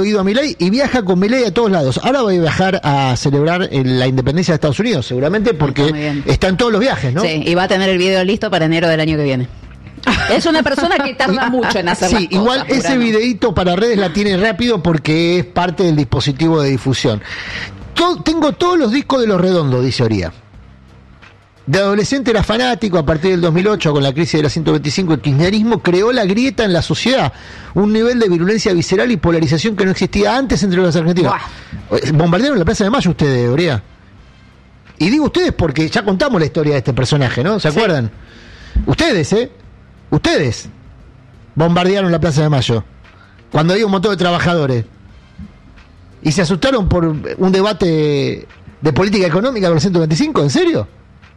oído a Milei y viaja con Milei a todos lados. Ahora va a viajar a celebrar la independencia de Estados Unidos, seguramente porque está en todos los viajes, ¿no? Sí, y va a tener el video listo para enero del año que viene. Es una persona que tarda mucho en hacer las cosas. Sí, igual ese videíto para redes la tiene rápido porque es parte del dispositivo de difusión. Tengo todos los discos de Los Redondos, dice Oría. De adolescente era fanático. A partir del 2008, con la crisis de la 125, el kirchnerismo creó la grieta en la sociedad, un nivel de virulencia visceral y polarización que no existía antes entre los argentinos. Bombardearon la Plaza de Mayo ustedes, Oría. Y digo ustedes porque ya contamos la historia de este personaje, ¿no? ¿Se acuerdan? Ustedes, Ustedes bombardearon la Plaza de Mayo cuando había un montón de trabajadores y se asustaron por un debate de política económica con el 125. ¿En serio?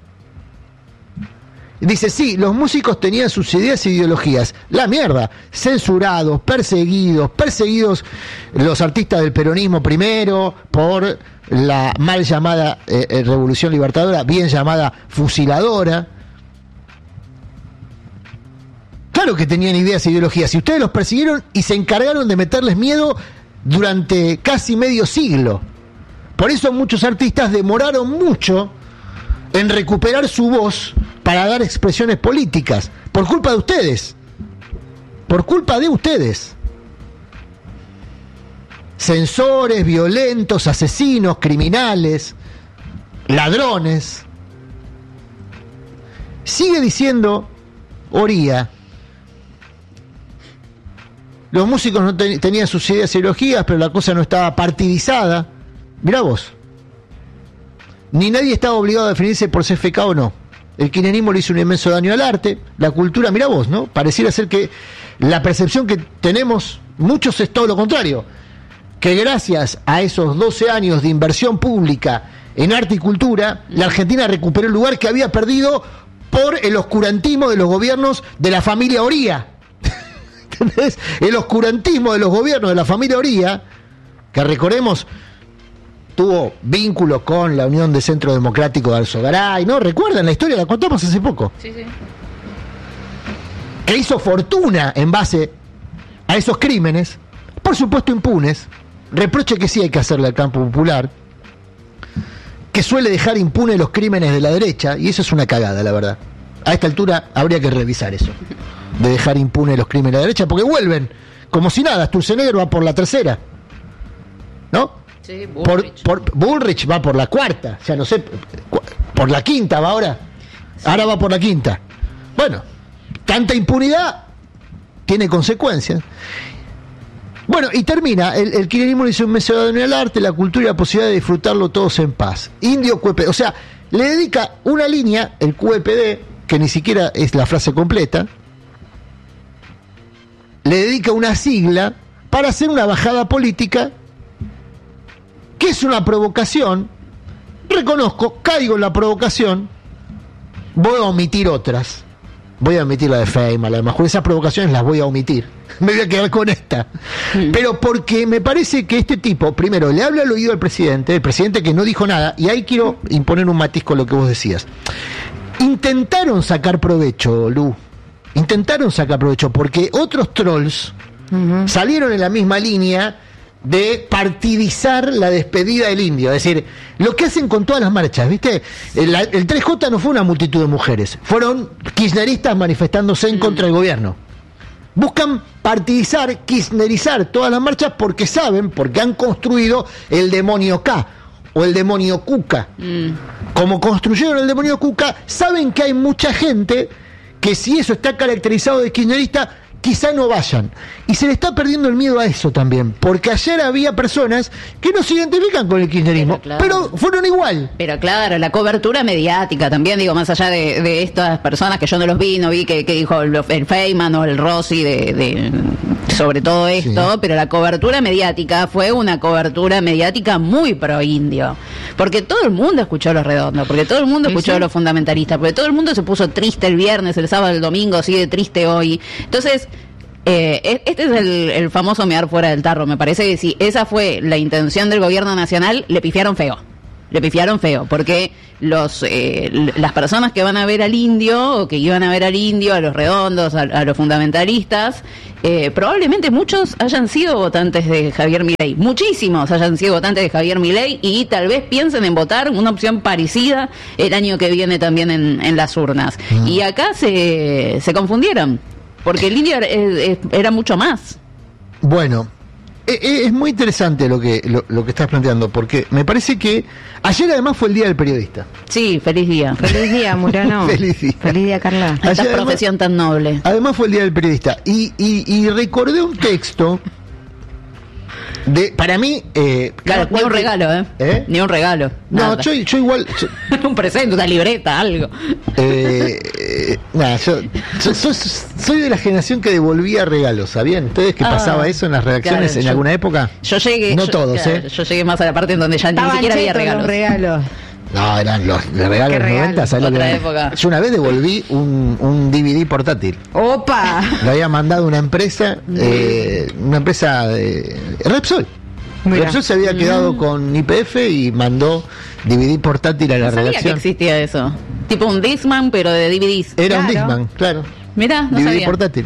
Dice, sí, los músicos tenían sus ideas e ideologías. La mierda. Censurados, perseguidos los artistas del peronismo primero por la mal llamada Revolución Libertadora, bien llamada fusiladora. Claro que tenían ideas e ideologías, y ustedes los persiguieron y se encargaron de meterles miedo durante casi medio siglo. Por eso muchos artistas demoraron mucho en recuperar su voz para dar expresiones políticas, por culpa de ustedes. Por culpa de ustedes. Censores, violentos, asesinos, criminales, ladrones. Sigue diciendo Oría, los músicos no tenían sus ideas e ideologías, pero la cosa no estaba partidizada. Mirá vos. Ni nadie estaba obligado a definirse por CFK o no. El kirchnerismo le hizo un inmenso daño al arte, la cultura, mirá vos, ¿no? Pareciera ser que la percepción que tenemos muchos es todo lo contrario. Que gracias a esos 12 años de inversión pública en arte y cultura, la Argentina recuperó el lugar que había perdido por el oscurantismo de los gobiernos de la familia Oría. ¿Entendés? El oscurantismo de los gobiernos de la familia Oría, que recordemos tuvo vínculos con la Unión de Centro Democrático de Alzogaray, ¿no? ¿Recuerdan la historia? La contamos hace poco. Sí. Que hizo fortuna en base a esos crímenes, por supuesto impunes, reproche que sí hay que hacerle al campo popular, que suele dejar impunes los crímenes de la derecha, y eso es una cagada, la verdad. A esta altura habría que revisar eso, de dejar impunes los crímenes de la derecha, porque vuelven, como si nada. Sturzenegger va por la tercera, ¿no? Sí, Bullrich. Bullrich va por la cuarta, o sea, no sé, por la quinta va ahora. Sí. Ahora va por la quinta. Bueno, tanta impunidad tiene consecuencias. Bueno, y termina, el kirchnerismo le hizo un mensaje en el arte, la cultura y la posibilidad de disfrutarlo todos en paz. Indio QPD, o sea, le dedica una línea, el QPD, que ni siquiera es la frase completa, le dedica una sigla para hacer una bajada política que es una provocación. Reconozco, caigo en la provocación, voy a omitir otras. Voy a omitir la de Feynman, la de Majul, esas provocaciones las voy a omitir. Me voy a quedar con esta. Pero porque me parece que este tipo, primero, le habla al oído al presidente, el presidente que no dijo nada, y ahí quiero imponer un matiz con lo que vos decías. Intentaron sacar provecho, Lu. Intentaron sacar provecho, porque otros trolls salieron en la misma línea de partidizar la despedida del indio. Es decir, lo que hacen con todas las marchas, ¿viste? El 3J no fue una multitud de mujeres, fueron kirchneristas manifestándose en contra del gobierno. Buscan partidizar, kirchnerizar todas las marchas porque saben, porque han construido el demonio K o el demonio Cuca. Como construyeron el demonio Cuca, saben que hay mucha gente que si eso está caracterizado de kirchnerista, quizá no vayan. Y se le está perdiendo el miedo a eso también, porque ayer había personas que no se identifican con el kirchnerismo, pero fueron igual. Pero claro, la cobertura mediática también, digo, más allá de estas personas que yo no los vi, no vi que dijo el Feynman o el Rossi sobre todo esto, sí. Pero la cobertura mediática fue una cobertura mediática muy pro indio, porque todo el mundo escuchó Los Redondos, porque todo el mundo escuchó a los fundamentalistas, porque todo el mundo se puso triste el viernes, el sábado, el domingo, sigue triste hoy. Entonces, este es el famoso mear fuera del tarro. Me parece que si esa fue la intención del gobierno nacional, le pifiaron feo. Le pifiaron feo, porque las personas que van a ver al indio, o que iban a ver al indio, a los redondos, a los fundamentalistas, probablemente muchos hayan sido votantes de Javier Milei, muchísimos hayan sido votantes de Javier Milei, y tal vez piensen en votar una opción parecida el año que viene también en las urnas. Y acá se confundieron, porque el indio era mucho más. Bueno, es muy interesante lo que estás planteando, porque me parece que ayer además fue el Día del Periodista. Sí, feliz día. Feliz día, Murano. Feliz día. Feliz día, Carla. Esta profesión tan noble. Además fue el Día del Periodista. Y recordé un texto para mí... claro, ni un regalo, Ni un regalo. No, nada. yo igual... un presente, una libreta, algo. Nada, yo soy de la generación que devolvía regalos, ¿sabían? ¿Ustedes que pasaba eso en las redacciones en alguna época? Yo llegué... No todos, Yo llegué más a la parte en donde ya ni siquiera había regalos. Los regalos. No, eran los regalos de los 90, ¿sabes lo que era? Época. Yo una vez devolví un DVD portátil. ¡Opa! Lo había mandado una empresa de Repsol. Mira. Repsol se había quedado con YPF y mandó DVD portátil a la No sabía redacción. que existía eso. Tipo un Discman, pero de DVDs. Era un Claro. Discman, claro. Mirá, no DVD sabía. portátil.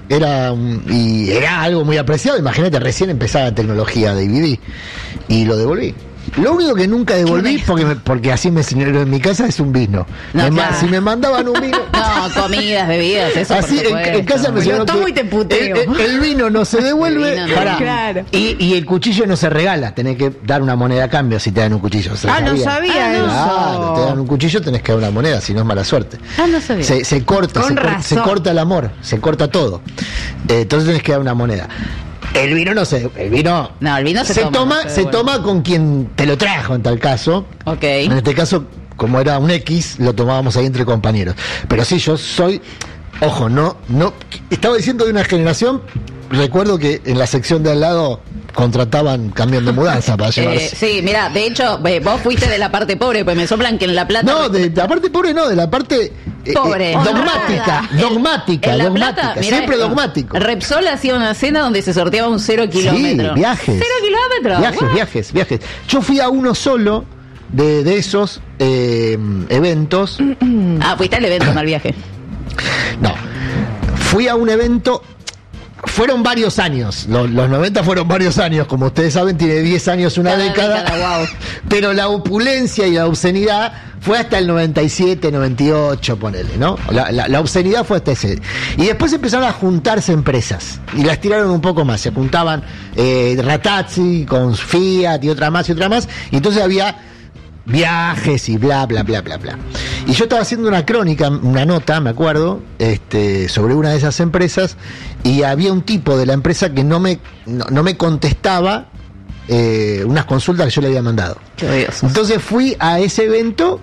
Y era algo muy apreciado. Imagínate, recién empezaba la tecnología DVD. Y lo devolví. Lo único que nunca devolví, porque así me enseñaron en mi casa, es un vino. No, claro. Si me mandaban un vino... No, comidas, bebidas, eso Así, por supuesto. en casa me Lo enseñaron tomo que y te puteo. el vino no se devuelve. El vino no. Pará. Claro. Y el cuchillo no se regala. Tenés que dar una moneda a cambio si te dan un cuchillo. No ¿Sabían? sabía eso. Claro, te dan un cuchillo, tenés que dar una moneda, si no es mala suerte. No sabía. Se corta, Con se razón. corta el amor, se corta todo. Entonces tenés que dar una moneda. El vino no se... El vino... No, el vino se toma, no se toma con quien te lo trajo en tal caso. Ok. En este caso, como era un X, lo tomábamos ahí entre compañeros. Pero sí, yo soy... Ojo, no... Estaba diciendo de una generación... Recuerdo que en la sección de al lado contrataban camión de mudanza para llevarse. Sí, mira, de hecho, vos fuiste de la parte pobre, pues me soplan que en La Plata... No, de la parte pobre no, de la parte pobre. dogmática. En La Plata, mirá siempre esto. dogmático. Repsol hacía una cena donde se sorteaba un 0 kilómetro. Sí, viajes. 0 kilómetros. Viajes. Yo fui a uno solo de esos eventos. Fuiste al evento, no al viaje. No, fui a un evento. Fueron varios años, los 90 fueron varios años, como ustedes saben, tiene 10 años una Cada década, wow. pero la opulencia y la obscenidad fue hasta el 97, 98, ponele, ¿no? La obscenidad fue hasta ese. Y después empezaron a juntarse empresas, y las tiraron un poco más, se juntaban Ratazzi con Fiat y otra más, y entonces había viajes y bla, bla, bla, bla, bla. Y yo estaba haciendo una crónica, una nota, me acuerdo, sobre una de esas empresas, y había un tipo de la empresa que no me contestaba unas consultas que yo le había mandado. Qué odioso. Entonces fui a ese evento,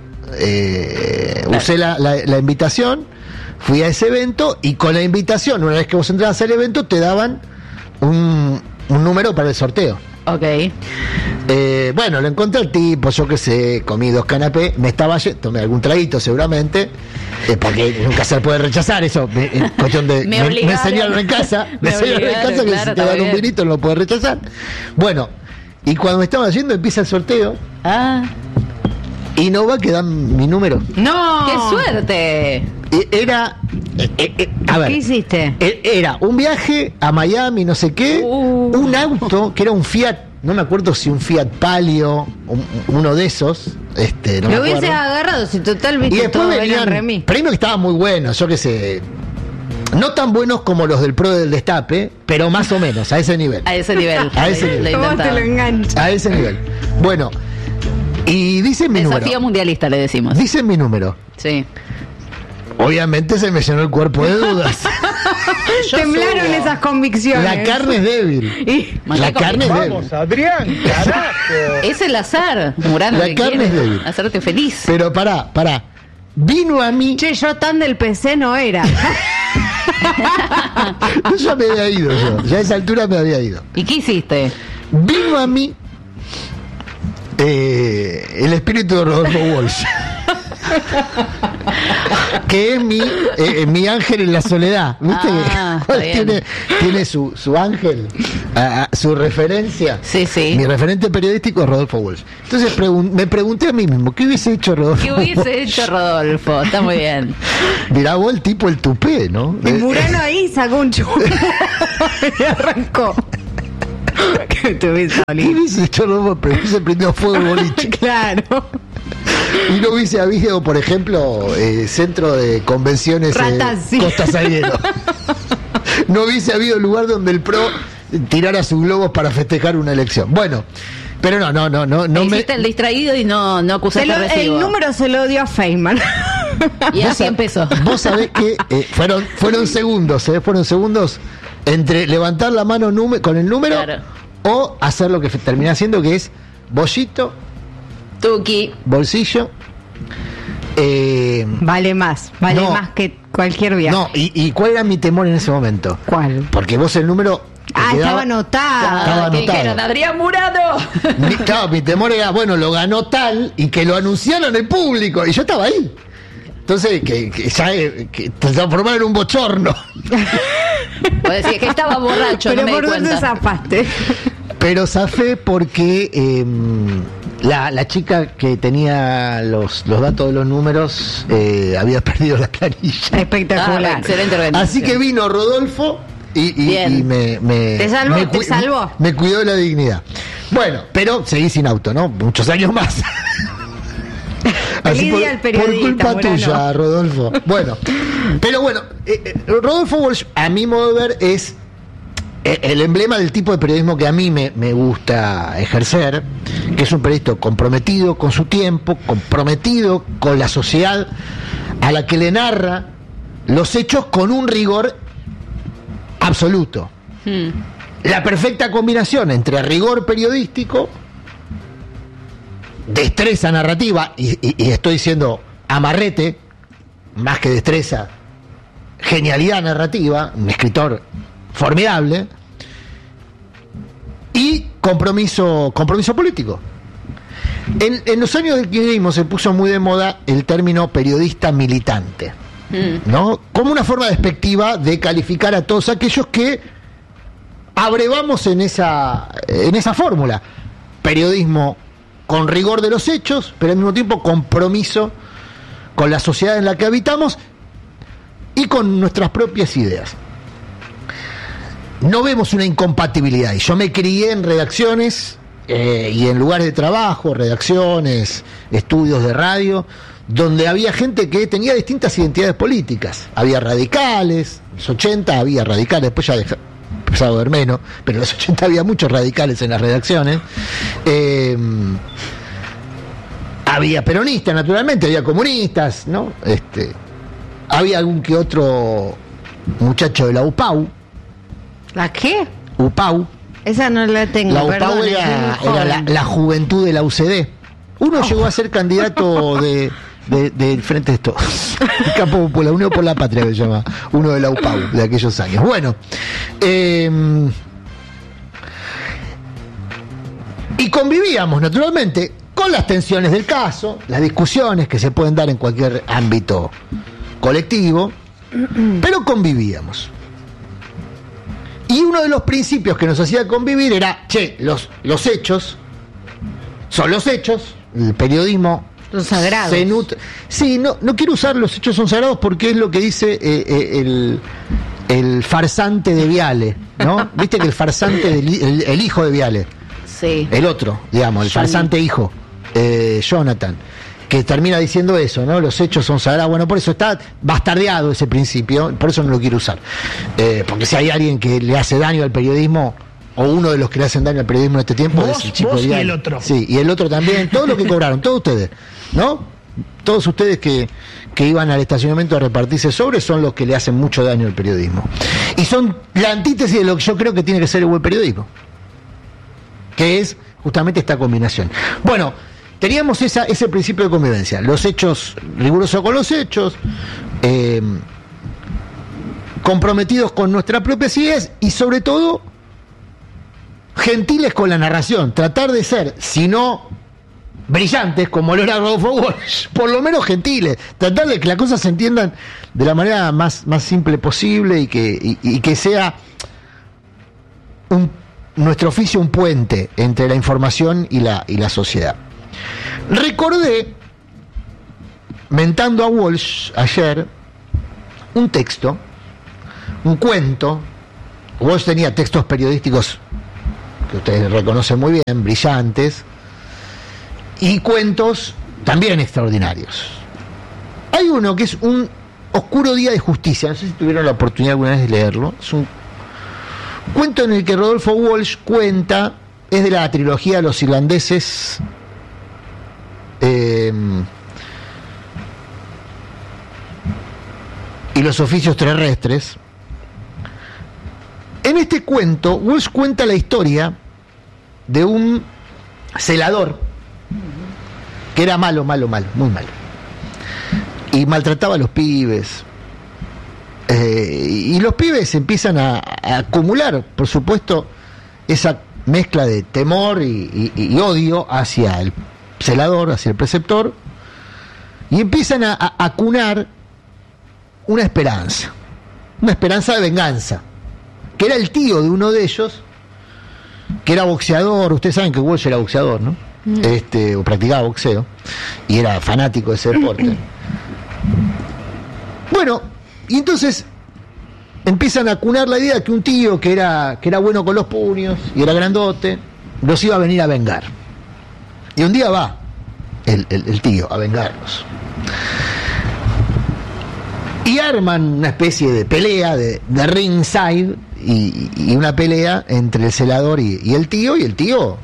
usé la invitación, fui a ese evento, y con la invitación, una vez que vos entrabas al evento, te daban un número para el sorteo. Ok. Bueno, lo encontré al tipo, yo qué sé, comí 2 canapés, me estaba tomé algún traguito seguramente, porque nunca se puede rechazar eso, cuestión de me enseñaron en casa, que claro, si te dan un vinito no lo puedes rechazar. Bueno, y cuando me estaba yendo empieza el sorteo y no va a quedar mi número. ¡No! ¡Qué suerte! Era a ver, ¿Qué hiciste? Era un viaje a Miami, no sé qué, un auto que era un Fiat, no me acuerdo si un Fiat Palio, uno de esos, no me Lo hubiese acuerdo. agarrado, si total viste Y después todo venían remis. premios que estaban muy buenos, yo qué sé, no tan buenos como los del Pro del Destape, pero más o menos, a ese nivel. A ese nivel. A ese nivel. Lo ¿Cómo te intentaba. lo enganchas? A ese nivel. Bueno, y dicen mi Desafío número. mundialista, le decimos. Dicen mi número. Sí. Obviamente se me llenó el cuerpo de dudas. Temblaron subo. esas convicciones. La carne es débil. Y- La carne es débil. Vamos, Adrián, carajo. Es el azar, Murano, La que carne quiere es débil. hacerte feliz. Pero pará. Vino a mí. Che, yo tan del PC no era. Yo ya me había ido yo. Ya a esa altura me había ido. ¿Y qué hiciste? Vino a mí el espíritu de Rodolfo Walsh. que es mi ángel en la soledad. ¿Viste? Está bien. Tiene su ángel, su referencia. Sí, sí. Mi referente periodístico es Rodolfo Walsh. Entonces me pregunté a mí mismo, ¿qué hubiese hecho Rodolfo? ¿Qué hubiese hecho Rodolfo? Está muy bien. Mirá vos el tipo, el tupé, ¿no? El Murano ahí sacó un churro y arrancó. Que te hubiese ¿Qué dolido. hubiese hecho Rodolfo? Pero hubiese prendido fuego el boliche. Claro. Y no hubiese habido, por ejemplo, centro de convenciones Ratazzi. Costa Salguero. No hubiese habido lugar donde el PRO tirara sus globos para festejar una elección. Bueno, pero no Hiciste el distraído y no acusaste El recibo. número se lo dio a Feynman. Y así empezó. Vos sabés que fueron segundos, fueron segundos entre levantar la mano con el número, Claro. o hacer lo que termina haciendo, que es bollito, Tuki. bolsillo. Vale más No. más que cualquier viaje. No, y ¿cuál era mi temor en ese momento? ¿Cuál? Porque vos el número te Ah, quedaba- estaba anotado. Estaba ¿Qué anotado. dijeron? ¡Adrián Murano! Claro, mi temor era, bueno, lo ganó tal y que lo anunciaron en público. Y yo estaba ahí. Entonces, que ya que transformaron en un bochorno. Vos decís que estaba borracho, Pero no me di ¿por dónde cuenta. zafaste? Pero zafé porque la chica que tenía los datos de los números había perdido la planilla. Espectacular. Excelente organización. Así que vino Rodolfo y Bien. me ¿Te salvó? me ¿Te salvó? Me cuidó de la dignidad. Bueno, pero seguí sin auto, ¿no? Muchos años más. Feliz día al periodista, por culpa Murano. tuya, Rodolfo. Bueno, pero bueno, Rodolfo Walsh, a mi modo de ver, es el emblema del tipo de periodismo que a mí me gusta ejercer, que es un periodista comprometido con su tiempo, comprometido con la sociedad a la que le narra los hechos con un rigor absoluto. La perfecta combinación entre rigor periodístico, destreza narrativa, y estoy diciendo amarrete, más que destreza, genialidad narrativa, un escritor formidable, y compromiso político. En los años del kirchnerismo se puso muy de moda el término periodista militante, ¿no? Como una forma despectiva de calificar a todos aquellos que abrevamos en esa fórmula. Periodismo con rigor de los hechos, pero al mismo tiempo compromiso con la sociedad en la que habitamos y con nuestras propias ideas. No vemos una incompatibilidad. Y yo me crié en redacciones y en lugares de trabajo, redacciones, estudios de radio, donde había gente que tenía distintas identidades políticas. Había radicales, en los 80 había radicales, después ya empezaba a haber menos, pero en los 80 había muchos radicales en las redacciones. Había peronistas, naturalmente, había comunistas, ¿no? Había algún que otro muchacho de la UPAU. ¿La qué? UPAU. Esa no la tengo. La UPAU perdón, era estoy muy joven. la juventud de la UCD. Uno llegó a ser candidato del Frente de Todos. El Campo Popular, Unión por la Patria, que se llama. Uno de la UPAU de aquellos años. Bueno. Y convivíamos, naturalmente, con las tensiones del caso, las discusiones que se pueden dar en cualquier ámbito colectivo, pero convivíamos. Y uno de los principios que nos hacía convivir era, los hechos son los hechos, el periodismo Los sagrados. se nutre. Sí, no quiero usar los hechos son sagrados porque es lo que dice el farsante de Viale, ¿no? Viste que el farsante, el hijo de Viale, Sí. el otro, digamos, el farsante hijo, Jonathan, que termina diciendo eso, ¿no? Los hechos son sagrados. Bueno, por eso está bastardeado ese principio, por eso no lo quiero usar. Porque si hay alguien que le hace daño al periodismo, o uno de los que le hacen daño al periodismo en este tiempo, Vos, es el chico vos y Viale. el otro. Sí, y el otro también, todos los que cobraron, todos ustedes, ¿no? Todos ustedes que iban al estacionamiento a repartirse sobres son los que le hacen mucho daño al periodismo. Y son la antítesis de lo que yo creo que tiene que ser el buen periodismo, que es justamente esta combinación. Bueno, teníamos ese principio de convivencia, los hechos, rigurosos con los hechos, comprometidos con nuestras propias ideas y sobre todo gentiles con la narración, tratar de ser, si no brillantes, como lo era Rodolfo Walsh, por lo menos gentiles, tratar de que las cosas se entiendan de la manera más simple posible y que sea nuestro oficio un puente entre la información y la sociedad. Recordé, mentando a Walsh ayer, un texto, un cuento. Walsh tenía textos periodísticos que ustedes reconocen muy bien, brillantes, y cuentos también extraordinarios. Hay uno que es Un oscuro día de justicia, no sé si tuvieron la oportunidad alguna vez de leerlo. Es un cuento en el que Rodolfo Walsh cuenta, es de la trilogía de los irlandeses, y los oficios terrestres. En este cuento, Walsh cuenta la historia de un celador que era malo, muy malo, y maltrataba a los pibes, y los pibes empiezan a acumular, por supuesto, esa mezcla de temor y odio hacia el celador, hacia el preceptor, y empiezan a acunar una esperanza de venganza, que era el tío de uno de ellos, que era boxeador. Ustedes saben que Walsh era boxeador, ¿no? O practicaba boxeo y era fanático de ese deporte. Bueno, y entonces empiezan a acunar la idea que un tío que era bueno con los puños y era grandote, los iba a venir a vengar. Y un día va el tío a vengarlos. Y arman una especie de pelea de ringside y una pelea entre el celador y el tío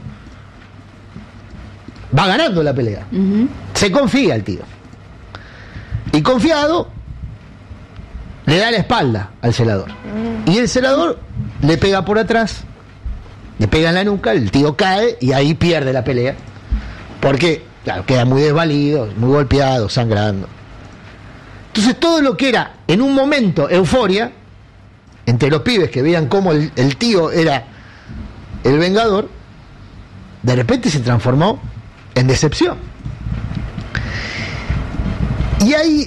va ganando la pelea. Uh-huh. Se confía el tío. Y confiado, le da la espalda al celador. Y el celador le pega por atrás, le pega en la nuca, el tío cae y ahí pierde la pelea. Porque, claro, queda muy desvalido, muy golpeado, sangrando. Entonces todo lo que era en un momento euforia entre los pibes que veían cómo el tío era el vengador, de repente se transformó en decepción. Y ahí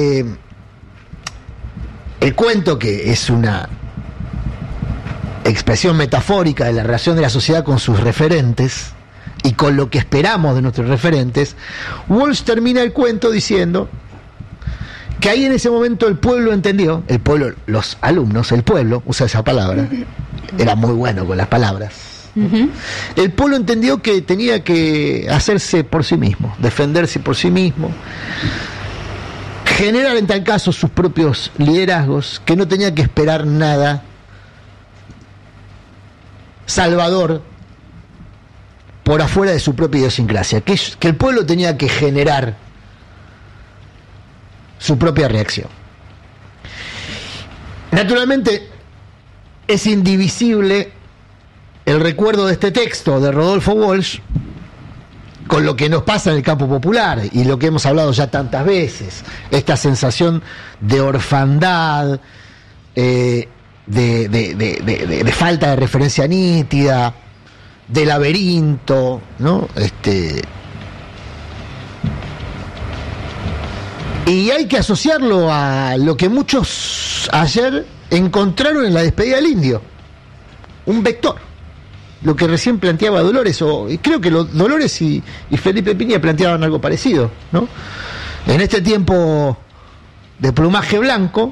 el cuento, que es una expresión metafórica de la relación de la sociedad con sus referentes y con lo que esperamos de nuestros referentes, Walsh termina el cuento diciendo que ahí en ese momento el pueblo entendió, el pueblo, los alumnos, el pueblo, usa esa palabra, era muy bueno con las palabras. Uh-huh. El pueblo entendió que tenía que hacerse por sí mismo, defenderse por sí mismo, generar en tal caso sus propios liderazgos, que no tenía que esperar nada salvador por afuera de su propia idiosincrasia, que el pueblo tenía que generar su propia reacción. Naturalmente es indivisible el recuerdo de este texto de Rodolfo Walsh con lo que nos pasa en el campo popular y lo que hemos hablado ya tantas veces, esta sensación de orfandad, de falta de referencia nítida, de laberinto, ¿no? Y hay que asociarlo a lo que muchos ayer encontraron en la despedida del indio, un vector, lo que recién planteaba Dolores, y creo que Dolores y Felipe Piña planteaban algo parecido, ¿no? En este tiempo de plumaje blanco,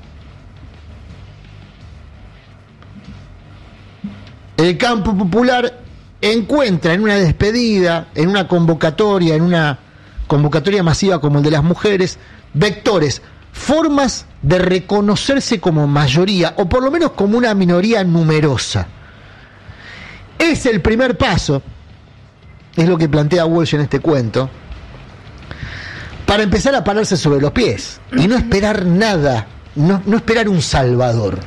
el campo popular encuentra en una despedida, en una convocatoria masiva como el de las mujeres, vectores, formas de reconocerse como mayoría, o por lo menos como una minoría numerosa. Es el primer paso, es lo que plantea Walsh en este cuento, para empezar a pararse sobre los pies y no esperar nada, no esperar un salvador.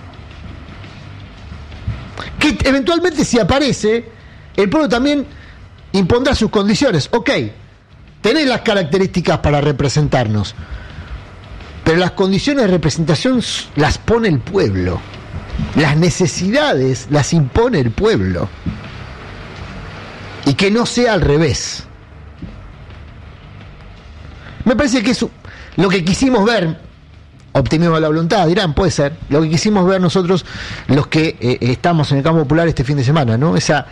Que eventualmente, si aparece, el pueblo también impondrá sus condiciones. Ok, tenés las características para representarnos, pero las condiciones de representación las pone el pueblo, las necesidades las impone el pueblo, y que no sea al revés. Me parece que es lo que quisimos ver, optimismo de la voluntad, dirán, puede ser, lo que quisimos ver nosotros, los que estamos en el campo popular este fin de semana, ¿no? Esa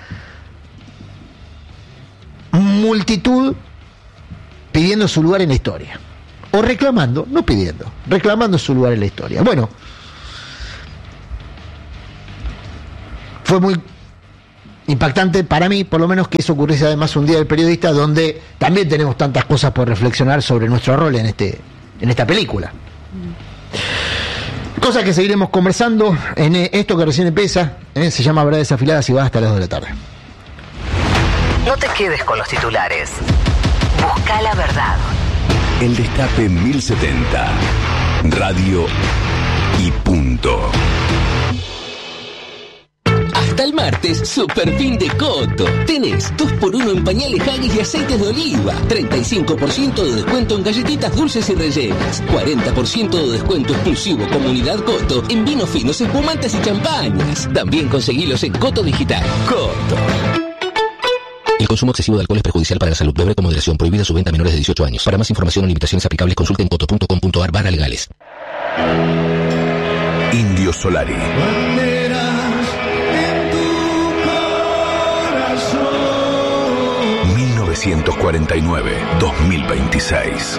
multitud pidiendo su lugar en la historia. O reclamando, no pidiendo, reclamando su lugar en la historia. Bueno, fue muy impactante para mí, por lo menos, que eso ocurriese además un día del periodista, donde también tenemos tantas cosas por reflexionar sobre nuestro rol en esta película. Cosas que seguiremos conversando en esto que recién empieza, se llama Verdades Afiladas y va hasta las 2 de la tarde. No te quedes con los titulares. Busca la verdad. El Destape 1070. Radio y punto. Hasta el martes, super fin de Coto. Tenés 2x1 en pañales Haggis y aceites de oliva. 35% de descuento en galletitas dulces y rellenas. 40% de descuento exclusivo Comunidad Coto en vinos finos, espumantes y champañas. También conseguilos en Coto Digital. Coto. El consumo excesivo de alcohol es perjudicial para la salud. Beber con moderación. Prohibida su venta a menores de 18 años. Para más información o limitaciones aplicables, consulten coto.com.ar/legales. Indio Solari. 1949-2026.